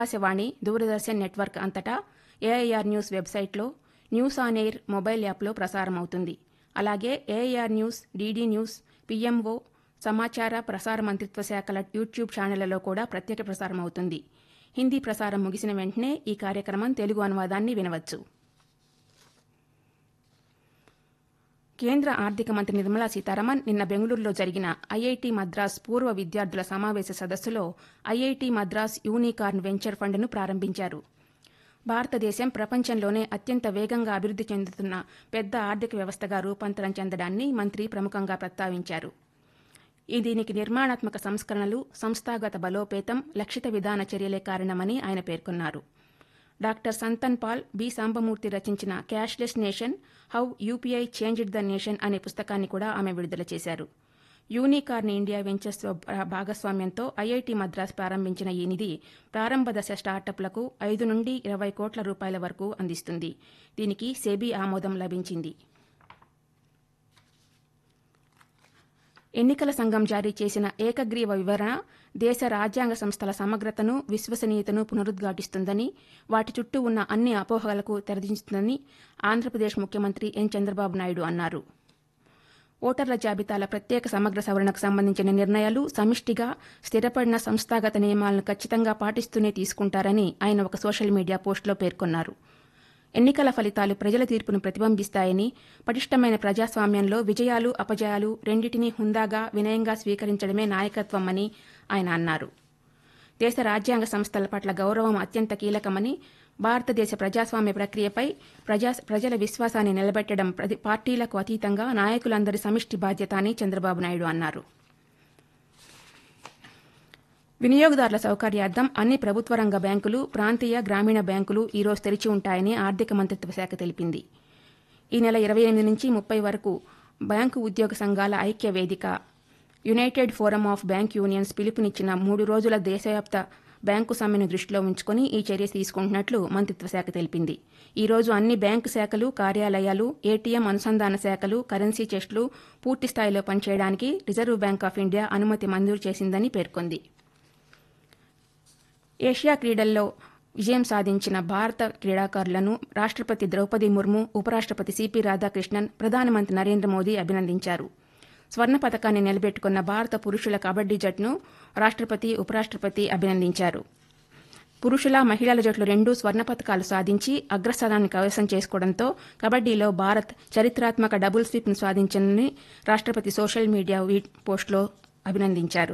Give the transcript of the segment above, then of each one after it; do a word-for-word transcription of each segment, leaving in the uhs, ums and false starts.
Akashvani, Doordarshan network అంతటా AIR news వెబ్సైట్లో news on air mobile యాప్లో ప్రసారమవుతుంది. అలాగే AIR news, DD news, PMO, సమాచార ప్రసార మంత్రిత్వ శాఖల యూట్యూబ్ ఛానళ్లలో కూడా ప్రత్యక్ష ప్రసారం అవుతుంది. హిందీ ప్రసారం ముగిసిన వెంటనే ఈ కార్యక్రమం తెలుగు అనువాదాన్ని వినవచ్చు. కేంద్ర ఆర్థిక మంత్రి నిర్మలా సీతారామన్ నిన్న బెంగళూరులో జరిగిన ఐఐటి మద్రాస్ పూర్వ విద్యార్థుల సమావేశ సదస్సులో ఐఐటి మద్రాస్ యూనికార్న్ వెంచర్ ఫండ్ను ప్రారంభించారు. భారతదేశం ప్రపంచంలోనే అత్యంత వేగంగా అభివృద్ధి చెందుతున్న పెద్ద ఆర్థిక వ్యవస్థగా రూపాంతరం చెందడాన్ని మంత్రి ప్రముఖంగా ప్రస్తావించారు. ఈ దీనికి నిర్మాణాత్మక సంస్కరణలు, సంస్థాగత బలోపేతం, లక్షిత విధాన చర్యలే కారణమని ఆయన పేర్కొన్నారు. Doctor Santhan Paul, B Sambamurthy రచించిన cashless nation, how UPI changed the nation అనే పుస్తకాన్ని కూడా ఆమె విడుదల చేశారు. యూనికార్న్ ఇండియా వెంచర్స్ భాగస్వామ్యంతో ఐఐటి మద్రాస్ ప్రారంభించిన ఈ నిధి ప్రారంభ దశ స్టార్టప్లకు ఐదు నుండి ఇరవై కోట్ల రూపాయల వరకు అందిస్తుంది. దీనికి సెబీ ఆమోదం లభించింది. ఎన్నికల సంఘం జారీ చేసిన ఏకగ్రీవ వివరణ దేశ రాజ్యాంగ సంస్థల సమగ్రతను, విశ్వసనీయతను పునరుద్ఘాటిస్తుందని, వాటి చుట్టూ ఉన్న అన్ని అపోహలకు తెరదించుతుందని ఆంధ్రప్రదేశ్ ముఖ్యమంత్రి ఎన్ చంద్రబాబు నాయుడు అన్నారు. ఓటర్ల జాబితాల ప్రత్యేక సమగ్ర సవరణకు సంబంధించిన నిర్ణయాలు సమిష్టిగా, స్థిరపడిన సంస్థాగత నియమాలను ఖచ్చితంగా పాటిస్తూనే తీసుకుంటారని ఆయన ఒక సోషల్ మీడియా పోస్టులో పేర్కొన్నారు. ఎన్నికల ఫలితాలు ప్రజల తీర్పును ప్రతిబింబిస్తాయని, పటిష్టమైన ప్రజాస్వామ్యంలో విజయాలు, అపజయాలు రెండింటినీ హుందాగా, వినయంగా స్వీకరించడమే నాయకత్వం అని ఆయన అన్నారు. దేశ రాజ్యాంగ సంస్థల పట్ల గౌరవం అత్యంత కీలకమని, భారతదేశ ప్రజాస్వామ్య ప్రక్రియపై ప్రజా ప్రజల విశ్వాసాన్ని నిలబెట్టడం పార్టీలకు అతీతంగా నాయకులందరి సమిష్టి బాధ్యత అని చంద్రబాబు నాయుడు అన్నారు. వినియోగదారుల సౌకర్యార్థం అన్ని ప్రభుత్వ రంగ బ్యాంకులు, ప్రాంతీయ, గ్రామీణ బ్యాంకులు ఈ రోజు తెరిచి ఉంటాయని ఆర్థిక మంత్రిత్వ శాఖ తెలిపింది. ఈ నెల ఇరవై ఎనిమిది నుంచి ముప్పై వరకు బ్యాంకు ఉద్యోగ సంఘాల ఐక్య వేదిక, United forum of bank unions పిలుపునిచ్చిన మూడు రోజుల దేశవ్యాప్త బ్యాంకు సమ్మెను దృష్టిలో ఉంచుకుని ఈ చర్య తీసుకుంటున్నట్లు మంత్రిత్వ శాఖ తెలిపింది. ఈ రోజు అన్ని బ్యాంకు శాఖలు, కార్యాలయాలు, ఏటీఎం అనుసంధాన శాఖలు, కరెన్సీ చెస్టులు పూర్తి స్థాయిలో పనిచేయడానికి రిజర్వ్ బ్యాంక్ ఆఫ్ ఇండియా అనుమతి మంజూరు చేసిందని పేర్కొంది. ఏషియా క్రీడల్లో విజయం సాధించిన భారత క్రీడాకారులను రాష్ట్రపతి ద్రౌపది ముర్ము, ఉపరాష్ట్రపతి సిపి రాధాకృష్ణన్, ప్రధానమంత్రి నరేంద్ర మోదీ అభినందించారు. స్వర్ణ పతకాన్ని నిలబెట్టుకున్న భారత పురుషుల కబడ్డీ జట్టును రాష్ట్రపతి, ఉపరాష్ట్రపతి అభినందించారు. పురుషుల, మహిళల జట్లు రెండూ స్వర్ణ పతకాలు సాధించి అగ్రస్థానాన్ని కైవసం చేసుకోవడంతో కబడ్డీలో భారత్ చరిత్రాత్మక డబుల్ స్వీప్ను సాధించిందని రాష్ట్రపతి సోషల్ మీడియా పోస్టులో అభినందించారు.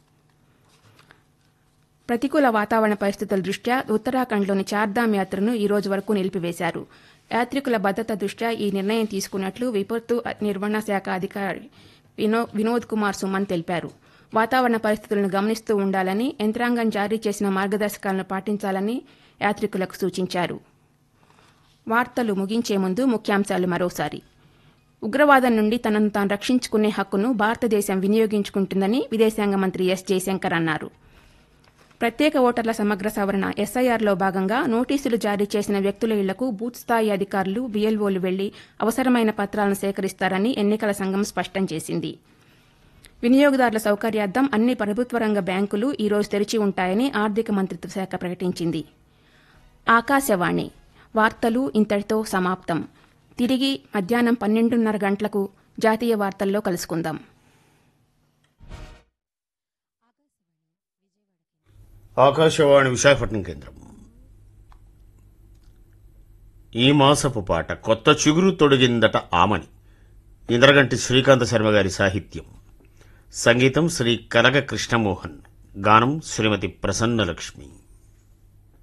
ప్రతికూల వాతావరణ పరిస్థితుల దృష్ట్యా ఉత్తరాఖండ్లోని చార్ధామ్ యాత్రను ఈ రోజు వరకు నిలిపివేశారు. యాత్రికుల భద్రత దృష్ట్యా ఈ నిర్ణయం తీసుకున్నట్లు విపత్తు నిర్వహణ శాఖ అధికారి వినో వినోద్ కుమార్ సుమన్ తెలిపారు. వాతావరణ పరిస్థితులను గమనిస్తూ ఉండాలని, యంత్రాంగం జారీ చేసిన మార్గదర్శకాలను పాటించాలని యాత్రికులకు సూచించారు. వార్తలు ముగించే ముందు ముఖ్యాంశాలు మరోసారి. ఉగ్రవాదం నుండి తనను తాను రక్షించుకునే హక్కును భారతదేశం వినియోగించుకుంటుందని విదేశాంగ మంత్రి ఎస్ జయశంకర్ అన్నారు. ప్రత్యేక ఓటర్ల సమగ్ర సవరణ ఎస్ఐఆర్లో భాగంగా నోటీసులు జారీ చేసిన వ్యక్తుల ఇళ్లకు బూత్ స్థాయి అధికారులు, బీఎల్ఓలు వెళ్లి అవసరమైన పత్రాలను సేకరిస్తారని ఎన్నికల సంఘం స్పష్టం చేసింది. వినియోగదారుల సౌకర్యార్థం అన్ని ప్రభుత్వ రంగ బ్యాంకులు ఈ రోజు తెరిచి ఉంటాయని ఆర్థిక మంత్రిత్వ శాఖ ప్రకటించింది. ఆకాశవాణి వార్తలు ఇంతటితో సమాప్తం. తిరిగి మధ్యాహ్నం పన్నెండున్నర గంటలకు జాతీయ వార్తల్లో కలుసుకుందాం. ఆకాశవాణి విశాఖపట్నం కేంద్రం. ఈ మాసపు పాట కొత్త చిగురు తొడిగిందట ఆమని, ఇంద్రగంటి శ్రీకాంత శర్మ గారి సాహిత్యం, సంగీతం శ్రీ కనక కృష్ణమోహన్, గానం శ్రీమతి ప్రసన్నలక్ష్మి.